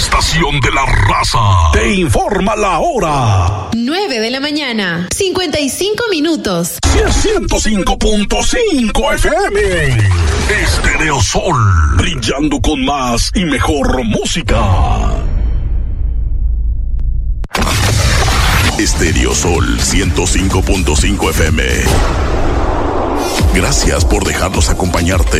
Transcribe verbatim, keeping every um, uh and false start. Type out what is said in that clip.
estación de la raza te informa la hora. nueve de la mañana, cincuenta y cinco minutos. ciento cinco punto cinco F M. Estéreo Sol, brillando con más y mejor música. Estéreo Sol ciento cinco punto cinco F M. Gracias por dejarnos acompañarte